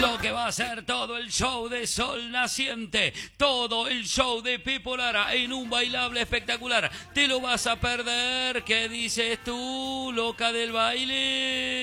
lo que va a ser todo el show de Sol Naciente, todo el show de Pepo Lara en un bailable espectacular. Te lo vas a perder. ¿Qué dices tú, loca del baile?